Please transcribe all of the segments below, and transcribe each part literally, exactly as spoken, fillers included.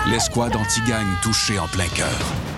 L'escouade anti-gang touchée en plein cœur.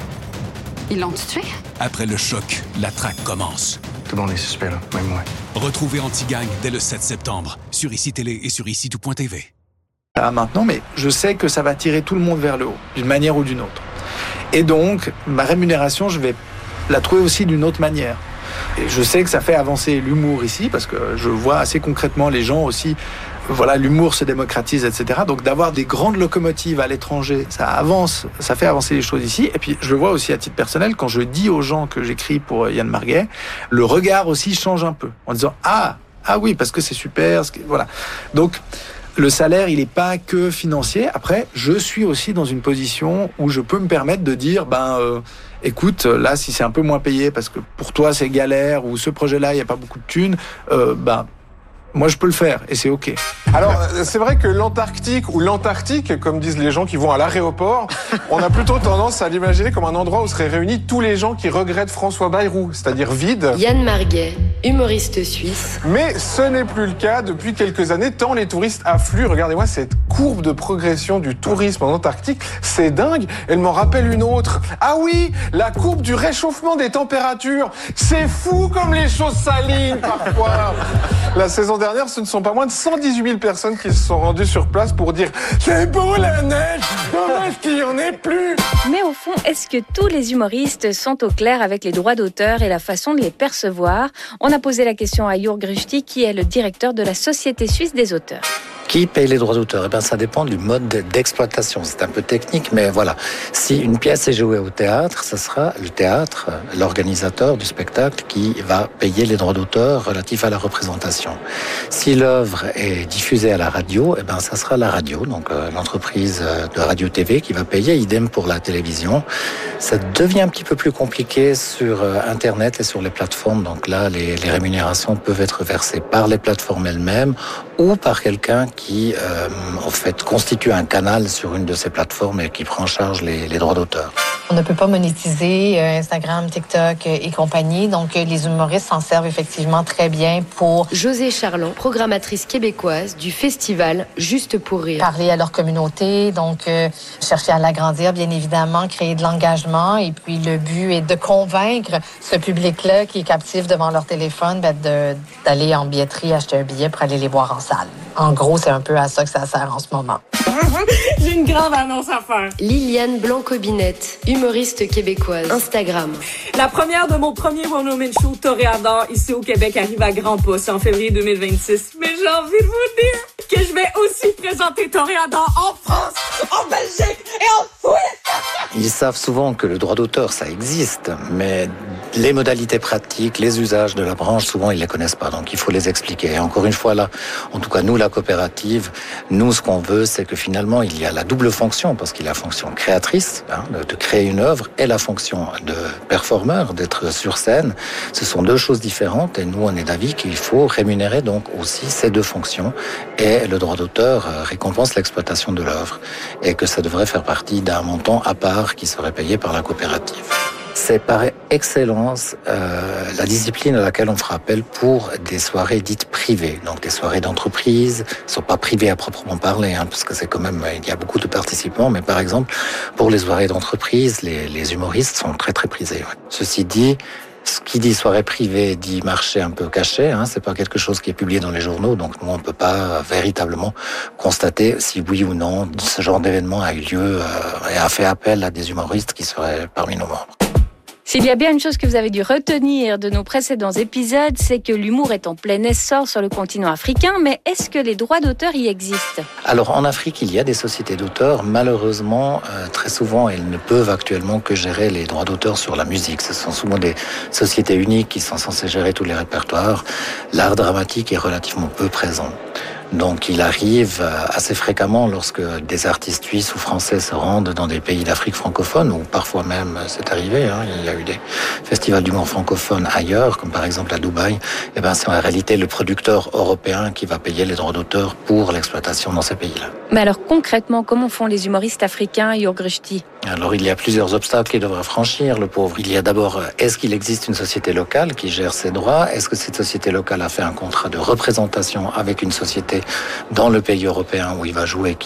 Ils l'ont tué? Après le choc, la traque commence. Tout le monde est suspect, là, même moi. Retrouvez Anti-Gang dès le sept septembre sur I C I Télé et sur ici tout point t v. Ah, maintenant, mais je sais que ça va tirer tout le monde vers le haut, d'une manière ou d'une autre. Et donc, ma rémunération, je vais la trouver aussi d'une autre manière. Et je sais que ça fait avancer l'humour ici, parce que je vois assez concrètement les gens aussi, voilà, l'humour se démocratise, et cetera. Donc d'avoir des grandes locomotives à l'étranger, ça avance, ça fait avancer les choses ici. Et puis je le vois aussi à titre personnel, quand je dis aux gens que j'écris pour Yann Marguet, le regard aussi change un peu, en disant « Ah, ah oui, parce que c'est super », voilà. Donc le salaire, il n'est pas que financier. Après, je suis aussi dans une position où je peux me permettre de dire, ben, euh, écoute, là, si c'est un peu moins payé parce que pour toi c'est galère ou ce projet-là, il n'y a pas beaucoup de thunes, euh, ben, moi je peux le faire et c'est ok. Alors, c'est vrai que l'Antarctique ou l'Antarctique, comme disent les gens qui vont à l'aéroport, on a plutôt tendance à l'imaginer comme un endroit où seraient réunis tous les gens qui regrettent François Bayrou, c'est-à-dire vide. Yann Marguet, humoriste suisse. Mais ce n'est plus le cas depuis quelques années, tant les touristes affluent. Regardez-moi cette courbe de progression du tourisme en Antarctique, c'est dingue. Elle m'en rappelle une autre. Ah oui, la courbe du réchauffement des températures. C'est fou comme les choses s'alignent parfois. La saison dernière, ce ne sont pas moins de cent dix-huit mille personnes qui se sont rendues sur place pour dire « C'est beau la neige, dommage qu'il n'y en ait plus !» Mais au fond, est-ce que tous les humoristes sont au clair avec les droits d'auteur et la façon de les percevoir? On a posé la question à Jörg Rüsti, qui est le directeur de la Société suisse des auteurs. Qui paye les droits d'auteur? Eh bien, ça dépend du mode d'exploitation. C'est un peu technique, mais voilà. Si une pièce est jouée au théâtre, ce sera le théâtre, l'organisateur du spectacle, qui va payer les droits d'auteur relatifs à la représentation. Si l'œuvre est diffusée à la radio, eh bien, ça sera la radio, donc euh, l'entreprise de radio-T V qui va payer. Idem pour la télévision. Ça devient un petit peu plus compliqué sur euh, Internet et sur les plateformes. Donc là, les, les rémunérations peuvent être versées par les plateformes elles-mêmes ou par quelqu'un qui, euh, en fait, constitue un canal sur une de ces plateformes et qui prend en charge les, les droits d'auteur. On ne peut pas monétiser euh, Instagram, TikTok euh, et compagnie, donc euh, les humoristes s'en servent effectivement très bien pour... Josée Charlon, programmatrice québécoise du festival Juste pour rire. Parler à leur communauté, donc euh, chercher à l'agrandir, bien évidemment, créer de l'engagement, et puis le but est de convaincre ce public-là qui est captif devant leur téléphone ben, de, d'aller en billetterie, acheter un billet pour aller les voir en salle. En gros, c'est un peu à ça que ça sert en ce moment. J'ai une grande annonce à faire. Liliane Blanc-Cobinette, humoriste québécoise. Instagram. La première de mon premier One Woman Show Toréador ici au Québec arrive à grands pas. C'est en février deux mille vingt-six. Mais j'ai envie de vous dire que je vais aussi présenter Toréador en France, en Belgique et en Suisse. Ils savent souvent que le droit d'auteur, ça existe, mais les modalités pratiques, les usages de la branche, souvent, ils les connaissent pas. Donc, il faut les expliquer. Et encore une fois, là, en tout cas, nous, la coopérative, nous, ce qu'on veut, c'est que finalement, il y a la double fonction, parce qu'il y a la fonction créatrice, hein, de créer une œuvre, et la fonction de performeur, d'être sur scène. Ce sont deux choses différentes, et nous, on est d'avis qu'il faut rémunérer donc aussi ces deux fonctions, et le droit d'auteur récompense l'exploitation de l'œuvre, et que ça devrait faire partie d'un montant à part qui serait payé par la coopérative. C'est par excellence euh, la discipline à laquelle on fera appel pour des soirées dites privées, donc des soirées d'entreprise, ne sont pas privées à proprement parler, hein, parce que c'est quand même, il y a beaucoup de participants, mais par exemple, pour les soirées d'entreprise, les, les humoristes sont très très prisés. Ouais. Ceci dit, ce qui dit soirée privée dit marché un peu caché, hein, c'est pas quelque chose qui est publié dans les journaux, donc nous on peut pas véritablement constater si oui ou non ce genre d'événement a eu lieu euh, et a fait appel à des humoristes qui seraient parmi nos membres. S'il y a bien une chose que vous avez dû retenir de nos précédents épisodes, c'est que l'humour est en plein essor sur le continent africain, mais est-ce que les droits d'auteur y existent? Alors en Afrique, il y a des sociétés d'auteurs. Malheureusement, euh, très souvent, elles ne peuvent actuellement que gérer les droits d'auteur sur la musique. Ce sont souvent des sociétés uniques qui sont censées gérer tous les répertoires. L'art dramatique est relativement peu présent. Donc il arrive assez fréquemment lorsque des artistes suisses ou français se rendent dans des pays d'Afrique francophone, ou parfois même c'est arrivé, hein, il y a eu des festivals d'humour francophone ailleurs, comme par exemple à Dubaï, et ben c'est en réalité le producteur européen qui va payer les droits d'auteur pour l'exploitation dans ces pays-là. Mais alors concrètement, comment font les humoristes africains, Jörg Rüsti? Alors il y a plusieurs obstacles qu'il devra franchir, le pauvre. Il y a d'abord, est-ce qu'il existe une société locale qui gère ses droits? Est-ce que cette société locale a fait un contrat de représentation avec une société dans le pays européen où il va jouer